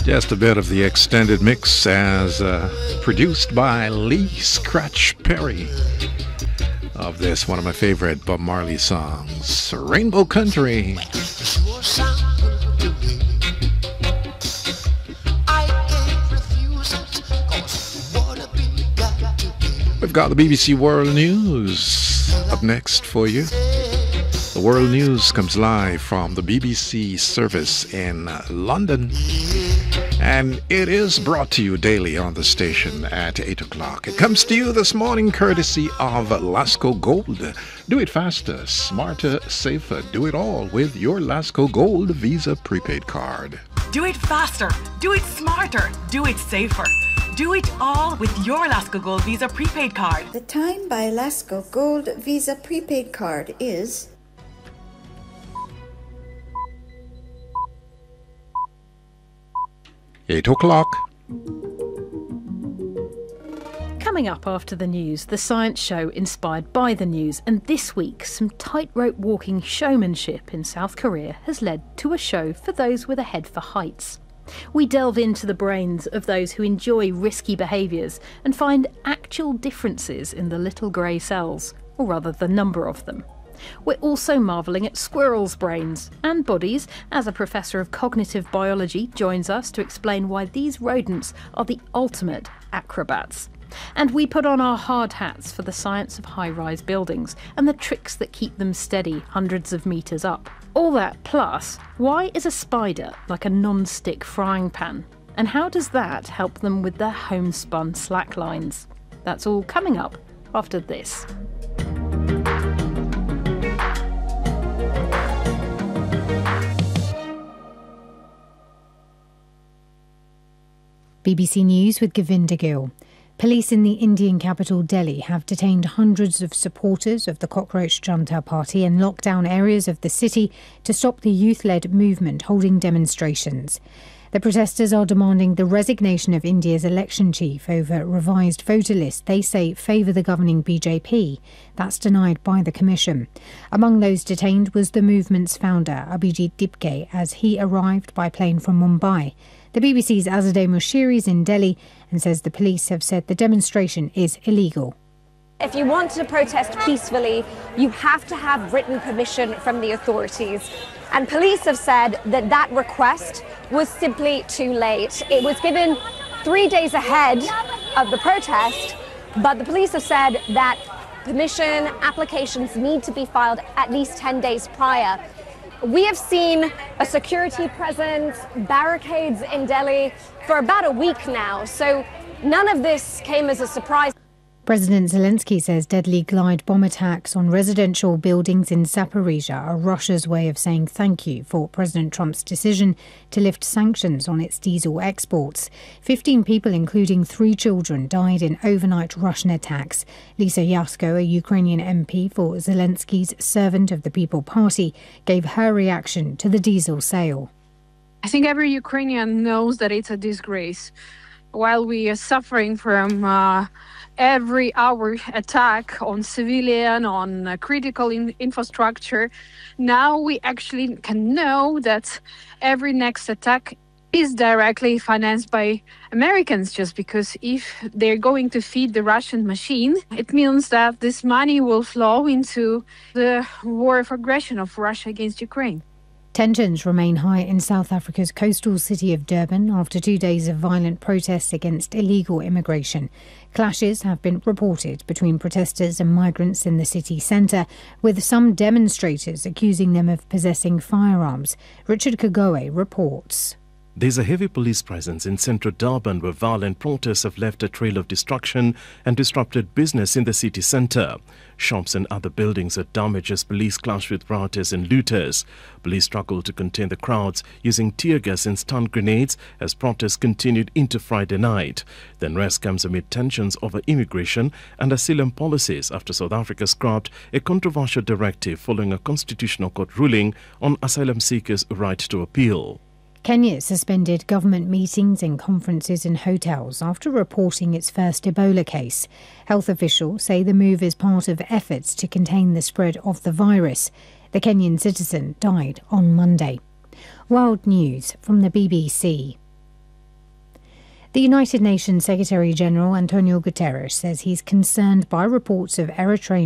Just a bit of the extended mix as produced by Lee Scratch Perry of this, one of my favorite Bob Marley songs, Rainbow Country. We've got the BBC World News up next for you. The World News comes live from the BBC service in London, and it is brought to you daily on the station at 8 o'clock. It comes to you this morning courtesy of Lasco Gold. Do it faster, smarter, safer. Do it all with your Lasco Gold Visa prepaid card. Do it faster, do it smarter, do it safer. Do it all with your Lasco Gold Visa prepaid card. The time by Lasco Gold Visa prepaid card is 8 o'clock. Coming up after the news, the science show inspired by the news, and this week some tightrope walking showmanship in South Korea has led to a show for those with a head for heights. We delve into the brains of those who enjoy risky behaviours and find actual differences in the little grey cells, or rather the number of them. We're also marvelling at squirrels' brains and bodies as a professor of cognitive biology joins us to explain why these rodents are the ultimate acrobats. And we put on our hard hats for the science of high-rise buildings and the tricks that keep them steady hundreds of metres up. All that plus, why is a spider like a non-stick frying pan? And how does that help them with their homespun slacklines? That's all coming up after this. BBC News with Govinda Gill. Police in the Indian capital Delhi have detained hundreds of supporters of the Cockroach Junta Party and locked down areas of the city to stop the youth-led movement holding demonstrations. The protesters are demanding the resignation of India's election chief over revised voter lists they say favour the governing BJP. That's denied by the commission. Among those detained was the movement's founder, Abhijit Dipke, as he arrived by plane from Mumbai. The BBC's Azadeh Moshiri is in Delhi and says the police have said the demonstration is illegal. If you want to protest peacefully, you have to have written permission from the authorities. And police have said that that request was simply too late. It was given 3 days ahead of the protest, but the police have said that permission applications need to be filed at least 10 days prior. We have seen a security presence, barricades in Delhi for about a week now, so none of this came as a surprise. President Zelensky says deadly glide bomb attacks on residential buildings in Zaporizhia are Russia's way of saying thank you for President Trump's decision to lift sanctions on its diesel exports. 15 people, including 3 children, died in overnight Russian attacks. Lisa Yasko, a Ukrainian MP for Zelensky's Servant of the People Party, gave her reaction to the diesel sale. I think every Ukrainian knows that it's a disgrace. While we are suffering from every hour attack on civilian, on critical infrastructure, now we actually can know that every next attack is directly financed by Americans, just because if they're going to feed the Russian machine, it means that this money will flow into the war of aggression of Russia against Ukraine. Tensions remain high in South Africa's coastal city of Durban after 2 days of violent protests against illegal immigration. Clashes have been reported between protesters and migrants in the city centre, with some demonstrators accusing them of possessing firearms. Richard Kagoe reports. There's a heavy police presence in central Durban where violent protests have left a trail of destruction and disrupted business in the city centre. Shops and other buildings are damaged as police clash with rioters and looters. Police struggled to contain the crowds using tear gas and stun grenades as protests continued into Friday night. The unrest comes amid tensions over immigration and asylum policies after South Africa scrapped a controversial directive following a constitutional court ruling on asylum seekers' right to appeal. Kenya suspended government meetings and conferences in hotels after reporting its first Ebola case. Health officials say the move is part of efforts to contain the spread of the virus. The Kenyan citizen died on Monday. World News from the BBC. The United Nations Secretary-General Antonio Guterres says he's concerned by reports of Eritrean